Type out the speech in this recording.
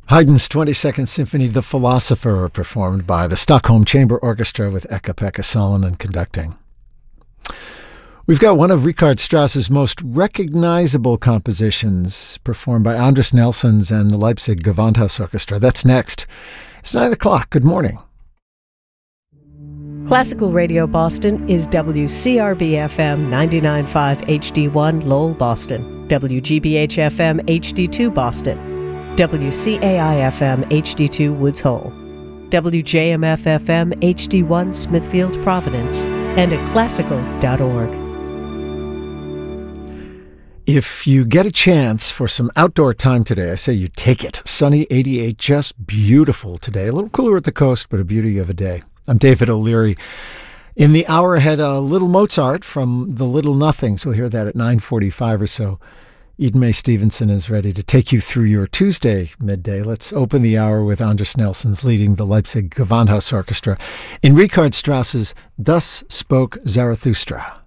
Haydn's 22nd Symphony, The Philosopher, performed by the Stockholm Chamber Orchestra with Eka-Pekka Salonen conducting. We've got one of Richard Strauss's most recognizable compositions performed by Andris Nelsons and the Leipzig Gewandhaus Orchestra. That's next. It's 9 o'clock. Good morning. Classical Radio Boston is WCRB-FM 99.5 HD1 Lowell, Boston, WGBH-FM HD2 Boston, WCAI-FM HD2 Woods Hole, WJMF-FM HD1 Smithfield, Providence, and at classical.org. If you get a chance for some outdoor time today, I say you take it. Sunny 88, just beautiful today. A little cooler at the coast, but a beauty of a day. I'm David O'Leary. In the hour ahead, a little Mozart from The Little Nothings. We'll hear that at 9:45 or so. Eden Mae Stevenson is ready to take you through your Tuesday midday. Let's open the hour with Andris Nelsons leading the Leipzig Gewandhaus Orchestra in Richard Strauss's Thus Spoke Zarathustra.